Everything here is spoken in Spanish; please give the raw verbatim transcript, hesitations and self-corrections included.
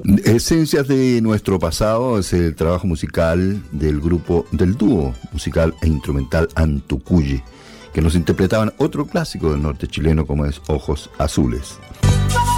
Esencias de nuestro pasado es el trabajo musical del grupo, del dúo musical e instrumental Antucuye, que nos interpretaban otro clásico del norte chileno como es Ojos Azules.